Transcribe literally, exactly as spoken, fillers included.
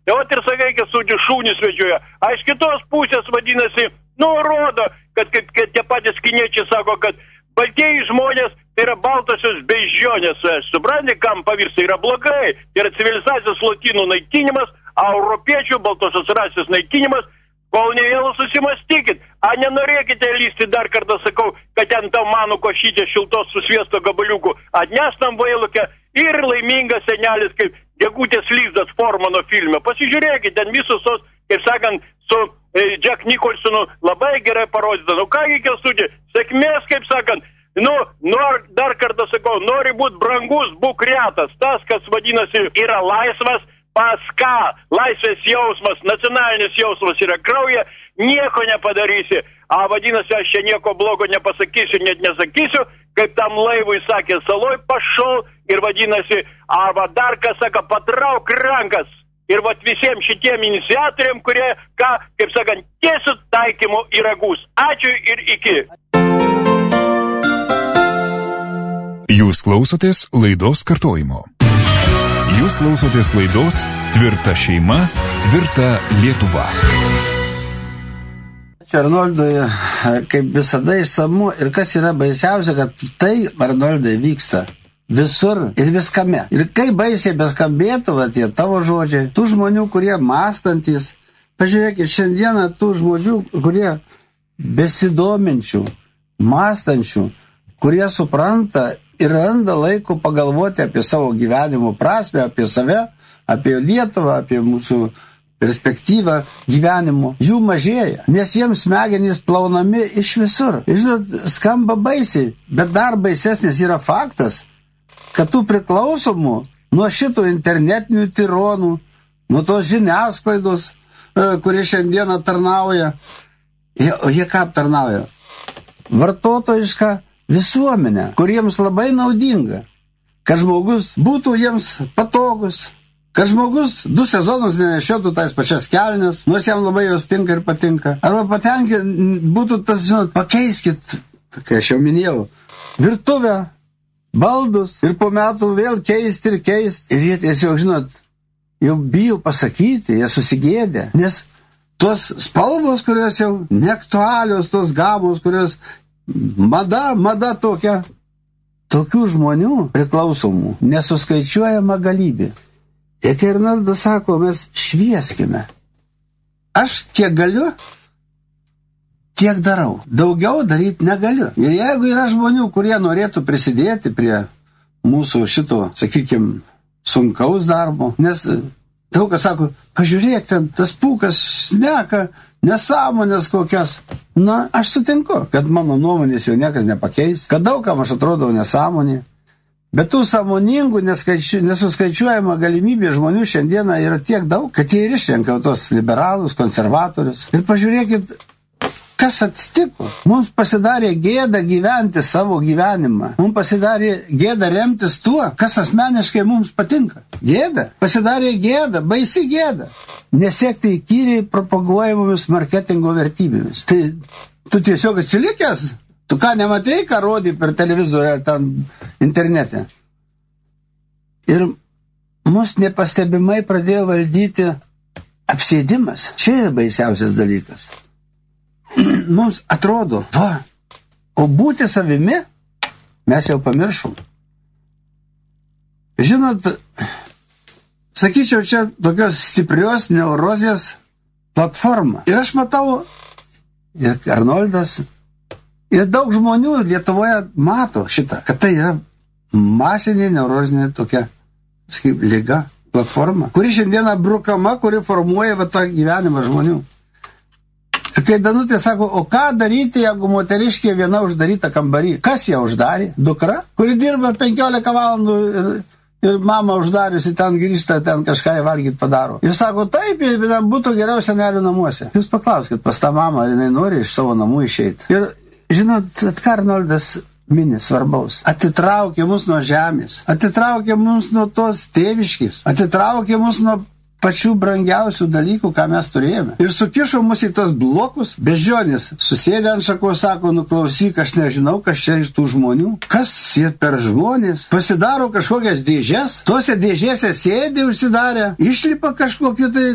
Tai vat ir sakai, kad sudži šūnis vedžioja. A iš kitos pusės, vadinasi, nu, rodo, kad, kad, kad tie patys kiniečiai sako, kad baltieji žmonės tai yra baltosios beždžionės. Supranti, kam pavirsta, yra blogai. Tai yra civilizacijos lotynų naikinimas, a europiečių baltosios rasės naikinimas. Kol ne vėl susimastykit, a nenorėkite lysti, dar kartą sakau, kad ten tam mano košytė šiltos su sviesto gabaliuku atnestam vailukę ir laimingas senelis kaip gegutės lizdas Formano filme. Pasižiūrėkit, ten visus tos, kaip sakant, su e, Jack Nicholsonu labai gerai parodyta. Nu kągi, Kęstuti, sėkmės, kaip sakant, nu, nor, dar kartą sakau, nori būti brangus, būk retas. Tas, kas vadinasi, yra laisvas, pas ką laisvės jausmas, nacionalinis jausmas yra krauja, nieko nepadarysi. A vadinasi, aš čia nieko blogo nepasakysiu, net nesakysiu, kaip tam laivui sakė, saloj pašau ir vadinasi, arba dar kas sako, patrauk rankas. Ir vat visiems šitiem iniciatoriam, kurie, ką, kaip sakant, tiesiu taikymu į ragus. Ačiū ir iki. Jūs klausotės laidos kartojimo. Jūs klausotės laidos Tvirta šeima, tvirta Lietuva. Ačiū Arnoldui, kaip visada išsamu, ir kas yra baisiausia, kad tai, Arnoldai, vyksta visur ir viskame. Ir kaip baisiai beskambėtų, va, tie tavo žodžiai, tų žmonių, kurie mąstantis, pažiūrėkit, šiandieną tų žmonių, kurie besidominčių, mąstančių, kurie supranta ir randa laiko pagalvoti apie savo gyvenimo prasmę, apie save, apie Lietuvą, apie mūsų perspektyvą gyvenimo. Jų mažėja, nes jiems smegenys plaunami iš visur. Ir žinot, skamba baisiai, bet dar baisesnis yra faktas, kad tų priklausomų nuo šitų internetinių tironų, nuo tos žiniasklaidos, kurie šiandieną tarnauja, o jie ką aptarnauja? Vartotojišką visuomenę, kuriems labai naudinga, kad žmogus būtų jiems patogus, kad žmogus du sezonus nenešiotų tais pačias kelnes, nors jam labai jos tinka ir patinka. Arba patenki, būtų tas, žinot, pakeiskit, kai aš jau minėjau, virtuvę, baldus ir po metų vėl keisti ir keisti. Ir jie tiesiog, žinot, jau bijo pasakyti, jie susigėdė, nes tos spalvos, kurios jau neaktualios, tos gamos, kurios Mada, mada tokia. Tokių žmonių priklausomų nesuskaičiuojama galybė. Ir kai Arnoldas sako, mes švieskime. Aš kiek galiu, tiek darau. Daugiau daryti negaliu. Ir jeigu yra žmonių, kurie norėtų prisidėti prie mūsų šito, sakykime, sunkaus darbo, nes daug kas sako, pažiūrėk ten, tas pūkas šneka, nesąmonės kokias. Na, aš sutinku, kad mano nuomonės jau niekas nepakeis, kad daugam aš atrodau nesąmonė. Bet tų sąmoningų nesuskaičiuojama galimybė žmonių šiandieną yra tiek daug, kad jie ir išrenka tos liberalus, konservatorius. Ir pažiūrėkit, kas atsitiko. Mums pasidarė gėda gyventi savo gyvenimą. Mums pasidarė gėda remtis tuo, kas asmeniškai mums patinka. Gėda. Pasidarė gėda, baisi gėda. Nesiekti įkyriai propaguojamomis marketingo vertybėmis. Tai tu tiesiog atsilikęs, tu ką nematei, ką rodė per televizorių ar ten internete. Ir mus nepastebimai pradėjo valdyti apsėdimas. Čia yra baisiausias dalykas. Mums atrodo, va, o būti savimi mes jau pamiršom. Žinot, sakyčiau, čia tokios stiprios neurozės platforma. Ir aš matau, ir Arnoldas, ir daug žmonių Lietuvoje mato šitą, kad tai yra masinė neurozinė tokia, sakyk, liga, platforma, kuri šiandieną brukama, kuri formuoja va tą gyvenimą žmonių. Ir kai Danutė sako, o ką daryti, jeigu moteriškė viena uždaryta kambarį? Kas ją uždarė? Dukra, kuri dirba penkiolika valandų ir, ir mama uždariusi ten grįžta, ten kažką valgyti padaro. Ir sako, taip, būtų geriau senelių namuose. Jūs paklauskit pas tą mamą, ar jinai nori iš savo namų išeiti. Ir žinot, ką Arnoldas mini svarbaus? Atitraukė mus nuo žemės, atitraukė mus nuo tos tėviškės, atitraukė mus nuo pačių brangiausių dalykų, ką mes turėjome. Ir sukišo mus į tos blokus. Beždžionės susėdė ant šakos, sako, nuklausyk, aš nežinau, kas čia iš tų žmonių. Kas jie per žmonės? Pasidaro kažkokias dėžes, tose dėžėse sėdi užsidarę, išlipa kažkokiu tai